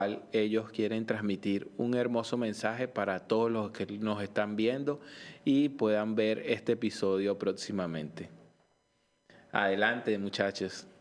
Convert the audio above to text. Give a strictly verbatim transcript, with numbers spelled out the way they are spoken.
ellos quieren transmitir un hermoso mensaje para todos los que nos están viendo y puedan ver este episodio próximamente. Adelante, muchachos.